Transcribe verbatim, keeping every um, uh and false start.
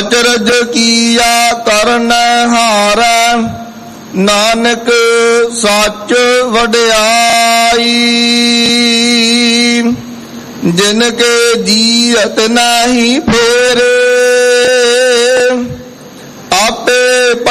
ਅਚਰਜ ਕੀਆ ਕਰਨ ਹਾਰੈ, ਨਾਨਕ ਸੱਚ ਵਡਿਆਈ। ਜਿਨ ਕੇ ਜੀਅਤ ਨਹੀਂ ਫੇਰੇ, ਆਪੇ